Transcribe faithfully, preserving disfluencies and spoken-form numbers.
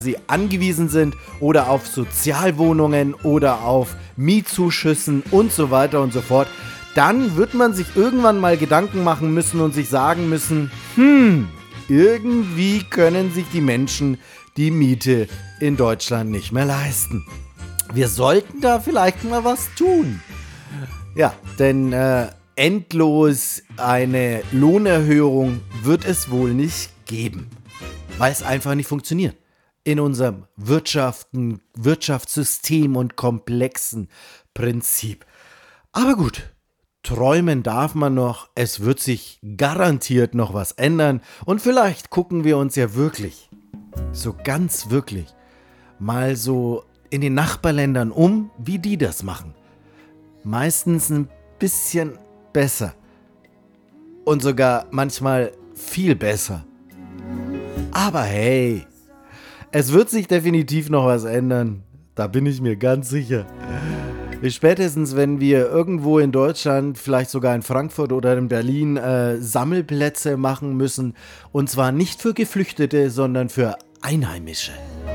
sie angewiesen sind oder auf Sozialwohnungen oder auf Mietzuschüssen und so weiter und so fort, dann wird man sich irgendwann mal Gedanken machen müssen und sich sagen müssen, hm, irgendwie können sich die Menschen die Miete in Deutschland nicht mehr leisten. Wir sollten da vielleicht mal was tun. Ja, denn äh, endlos eine Lohnerhöhung wird es wohl nicht geben, weil es einfach nicht funktioniert. In unserem Wirtschaften, Wirtschaftssystem und komplexen Prinzip. Aber gut, träumen darf man noch, es wird sich garantiert noch was ändern und vielleicht gucken wir uns ja wirklich, so ganz wirklich, mal so in den Nachbarländern um, wie die das machen. Meistens ein bisschen besser und sogar manchmal viel besser. Aber hey, es wird sich definitiv noch was ändern, da bin ich mir ganz sicher. Spätestens, wenn wir irgendwo in Deutschland, vielleicht sogar in Frankfurt oder in Berlin, äh, Sammelplätze machen müssen. Und zwar nicht für Geflüchtete, sondern für Einheimische.